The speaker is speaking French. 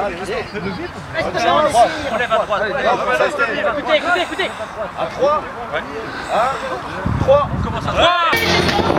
On lève à droite. Écoutez. À 3. 1, 3. On commence à 3.